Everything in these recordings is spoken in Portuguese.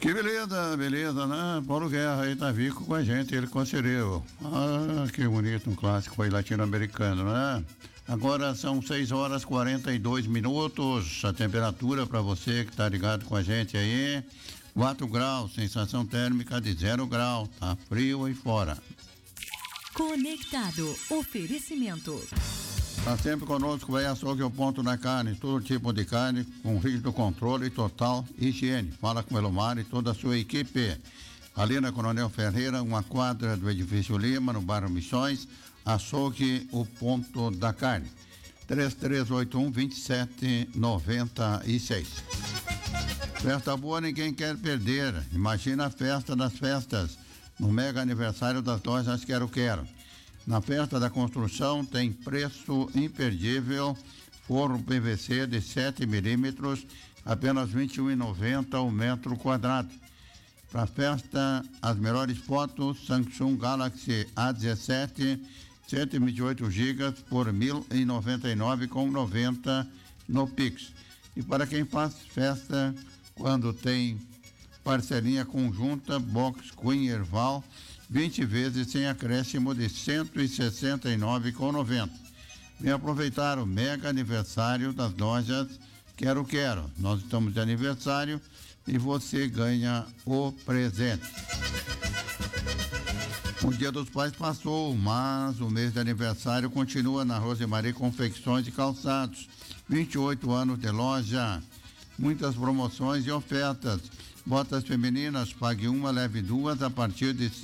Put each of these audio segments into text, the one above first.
Que beleza, beleza, né? Paulo Guerra aí tá vivo com a gente, ele concedeu. Ah, que bonito, um clássico aí latino-americano, né? Agora são 6 horas 42 minutos. A temperatura para você que tá ligado com a gente aí, 4 graus, sensação térmica de 0 grau, tá frio aí fora. Conectado, oferecimento. Tá sempre conosco, vai açougue o ponto na carne, todo tipo de carne, com rígido controle e total higiene. Fala com o Elomar e toda a sua equipe. Ali na Coronel Ferreira, uma quadra do Edifício Lima, no bairro Missões, açougue o ponto da carne. 3381-2796. Festa boa ninguém quer perder. Imagina a festa das festas, no mega aniversário das lojas Quero Quero. Na festa da construção tem preço imperdível, forro PVC de 7 milímetros, apenas R$ 21,90 o metro quadrado. Para a festa, as melhores fotos, Samsung Galaxy A17, 128 GB por R$ 1.099,90 no Pix. E para quem faz festa, quando tem parcelinha conjunta, Box Queen Erval, 20 vezes sem acréscimo de R$ 169,90. Vem aproveitar o mega aniversário das lojas Quero Quero. Nós estamos de aniversário e você ganha o presente. O Dia dos Pais passou, mas o mês de aniversário continua na Rosemarie Confecções e Calçados. 28 anos de loja, muitas promoções e ofertas. Botas femininas, pague uma, leve duas a partir de R$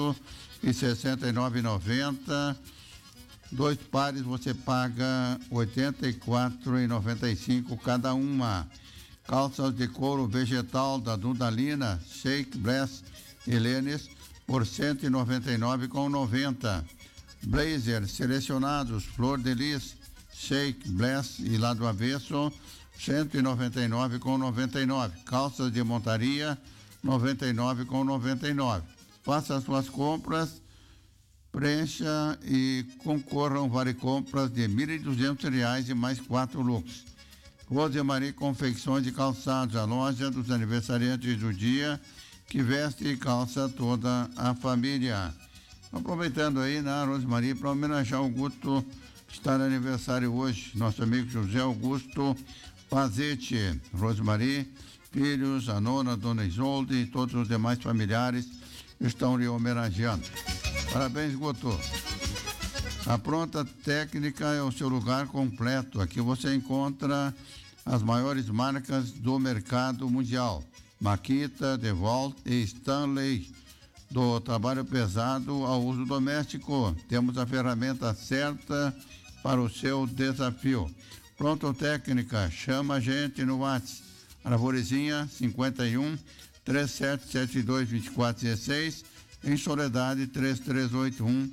169,90. 2 pares você paga R$ 84,95 cada uma. Calças de couro vegetal da Dudalina, Shake, Bless e Lênis por R$ 199,90. Blazer selecionados, Flor de Lis, Shake, Bless e lado avesso, R$ 199,99. Calças de montaria, R$ 99,99. Faça as suas compras, preencha e concorram vale compras de R$ 1.200 e mais 4 looks. Rosemarie Confecções e Calçados, a loja dos aniversariantes do dia, que veste e calça toda a família. Aproveitando aí na Rosemarie para homenagear o Augusto, que está no aniversário hoje, nosso amigo José Augusto Pazete, Rosemarie, filhos, a nona, dona Isolde e todos os demais familiares estão lhe homenageando. Parabéns, Guto. A Pronta Técnica é o seu lugar completo. Aqui você encontra as maiores marcas do mercado mundial. Makita, DeWalt e Stanley. Do trabalho pesado ao uso doméstico, temos a ferramenta certa para o seu desafio. Pronto Técnica, chama a gente no WhatsApp, Arvorezinha 51 3772 2416, em Soledade 3381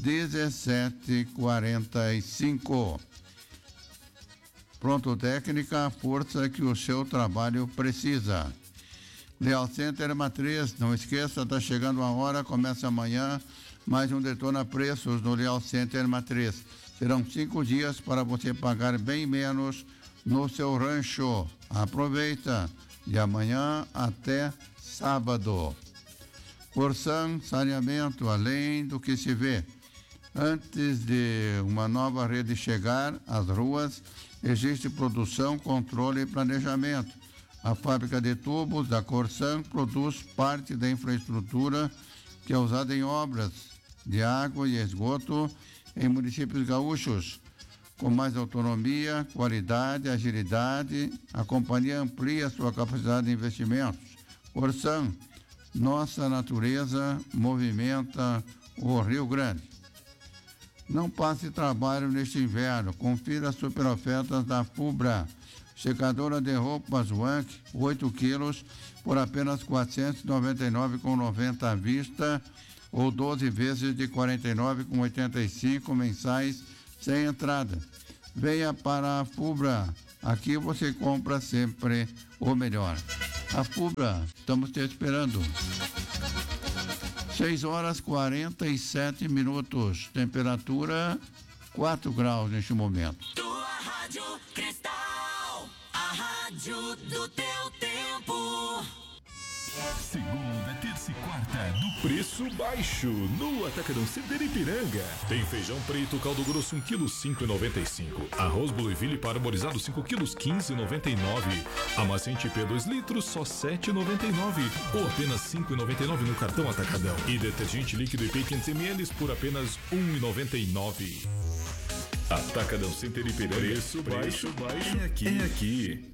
1745. Pronto Técnica, a força que o seu trabalho precisa. Leal Center Matriz, não esqueça, está chegando a hora, começa amanhã, mais um Detona Preços no Leal Center Matriz. Serão 5 dias para você pagar bem menos no seu rancho. Aproveita, de amanhã até sábado. Corsan Saneamento, além do que se vê. Antes de uma nova rede chegar às ruas, existe produção, controle e planejamento. A fábrica de tubos da Corsan produz parte da infraestrutura que é usada em obras de água e esgoto em municípios gaúchos. Com mais autonomia, qualidade, agilidade, a companhia amplia sua capacidade de investimentos. Corsan, nossa natureza movimenta o Rio Grande. Não passe trabalho neste inverno. Confira as super ofertas da Fubra. Secadora de roupas Wank, 8 quilos, por apenas R$ 499,90 à vista, ou 12 vezes de R$ 49,85 mensais, sem entrada. Venha para a Fubra. Aqui você compra sempre o melhor. A Fubra, estamos te esperando. 6 horas 47 minutos. Temperatura 4 graus neste momento. Tua Rádio Cristal, a rádio do teu tempo. Segunda, terça e quarta, do preço baixo, no Atacadão Center Ipiranga. Tem feijão preto, caldo grosso, 1 kg, 5,95. Arroz Blueville parborizado, 5 kg, 15,99. Amaciante P 2 litros, só 7,99. Ou apenas 5,99 no cartão Atacadão. E detergente líquido IP 500 ml por apenas 1,99. Atacadão Center Ipiranga. Preço baixo, é aqui. É aqui.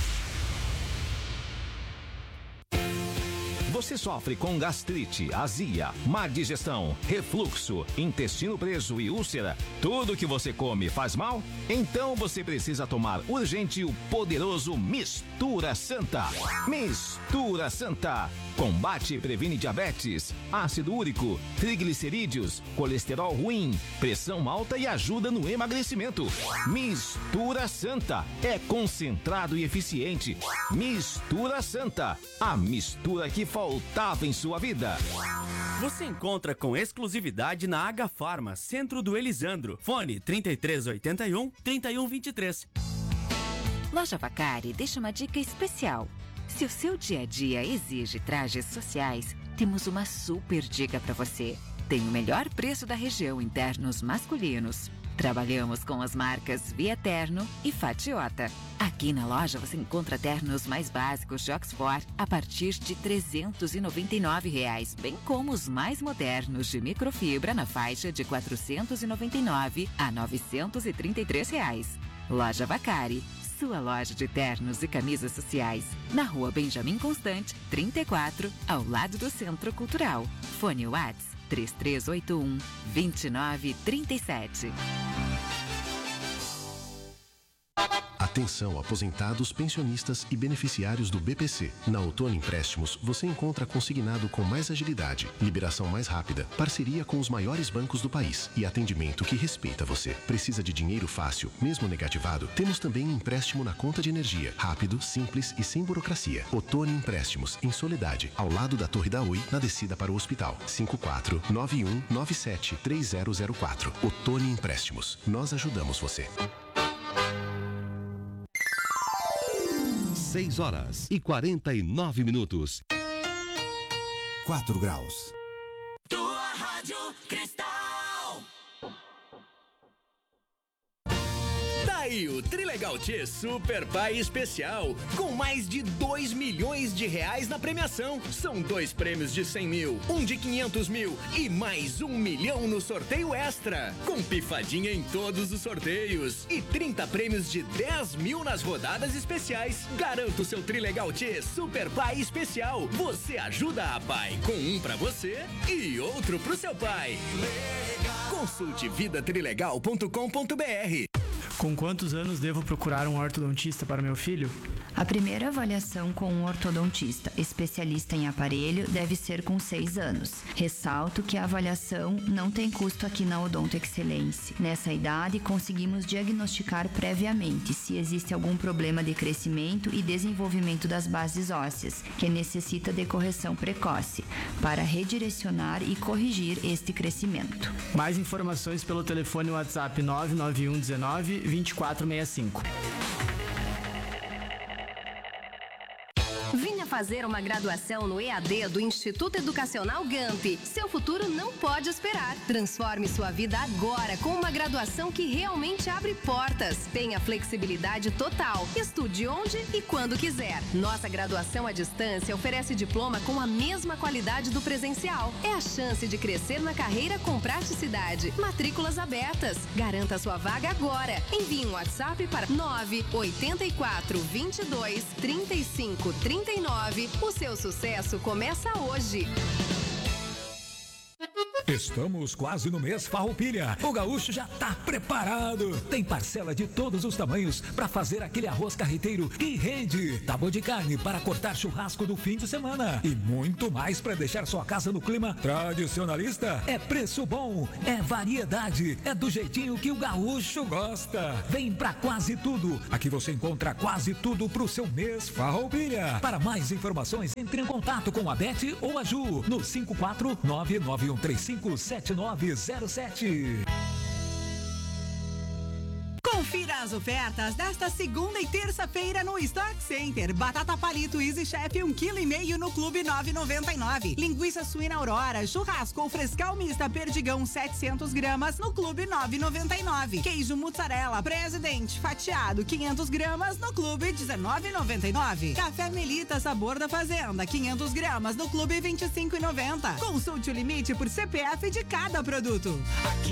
Você sofre com gastrite, azia, má digestão, refluxo, intestino preso e úlcera? Tudo que você come faz mal? Então você precisa tomar urgente o poderoso Mistura Santa. Mistura Santa. Combate e previne diabetes, ácido úrico, triglicerídeos, colesterol ruim, pressão alta e ajuda no emagrecimento. Mistura Santa. É concentrado e eficiente. Mistura Santa. A mistura que faltava em sua vida. Você encontra com exclusividade na H Farma, Centro do Elisandro. Fone 3381-3123. Loja Vacari deixa uma dica especial. Se o seu dia a dia exige trajes sociais, temos uma super dica para você. Tem o melhor preço da região em ternos masculinos. Trabalhamos com as marcas Via Terno e Fatiota. Aqui na loja você encontra ternos mais básicos de Oxford a partir de R$ 399, bem como os mais modernos de microfibra na faixa de R$ 499 a R$ 933. Loja Vacari, sua loja de ternos e camisas sociais, na Rua Benjamin Constant, 34, ao lado do Centro Cultural. Fone Whats 3381-2937. Atenção, aposentados, pensionistas e beneficiários do BPC. Na Outono Empréstimos, você encontra consignado com mais agilidade, liberação mais rápida, parceria com os maiores bancos do país e atendimento que respeita você. Precisa de dinheiro fácil, mesmo negativado? Temos também empréstimo na conta de energia, rápido, simples e sem burocracia. Outono Empréstimos, em Soledade, ao lado da Torre da Oi, na descida para o hospital. 54-9197-3004. Outono Empréstimos. Nós ajudamos você. 6h49. 4 graus. Tua Rádio Cristal. Daí o Trilegal T Super Pai Especial, com mais de 2 milhões de reais na premiação. São 2 prêmios de 100 mil, um de 500 mil e mais 1 milhão no sorteio extra. Com pifadinha em todos os sorteios e 30 prêmios de 10 mil nas rodadas especiais. Garanta o seu Trilegal T Super Pai Especial. Você ajuda a pai com um pra você e outro pro seu pai. Consulte vidatrilegal.com.br. Com quantos anos devo procurar um ortodontista para meu filho? A primeira avaliação com um ortodontista especialista em aparelho deve ser com 6 anos. Ressalto que a avaliação não tem custo aqui na Odonto Excelência. Nessa idade, conseguimos diagnosticar previamente se existe algum problema de crescimento e desenvolvimento das bases ósseas, que necessita de correção precoce, para redirecionar e corrigir este crescimento. Mais informações pelo telefone WhatsApp 991 19 2465. Venha fazer uma graduação no EAD do Instituto Educacional Gamp. Seu futuro não pode esperar. Transforme sua vida agora com uma graduação que realmente abre portas. Tenha flexibilidade total. Estude onde e quando quiser. Nossa graduação à distância oferece diploma com a mesma qualidade do presencial. É a chance de crescer na carreira com praticidade. Matrículas abertas. Garanta sua vaga agora. Envie um WhatsApp para 984 22 35 39. O seu sucesso começa hoje. Estamos quase no mês Farroupilha. O gaúcho já tá preparado. Tem parcela de todos os tamanhos para fazer aquele arroz carreteiro que rende. Tábua de carne para cortar churrasco do fim de semana. E muito mais para deixar sua casa no clima tradicionalista. É preço bom, é variedade, é do jeitinho que o gaúcho gosta. Vem pra Quase Tudo. Aqui você encontra quase tudo pro seu mês Farroupilha. Para mais informações, entre em contato com a Beth ou a Ju no 54991357907. Confira Confira as ofertas desta segunda e terça-feira no Stock Center. Batata palito Easy Chef 1,5 kg no Clube 9,99. Linguiça suína Aurora, churrasco ou frescal mista Perdigão 700 gramas no Clube 9,99. Queijo mussarela Presidente fatiado 500 gramas no Clube 19,99. Café Melita Sabor da Fazenda 500 gramas no Clube 25,90. Consulte o limite por CPF de cada produto.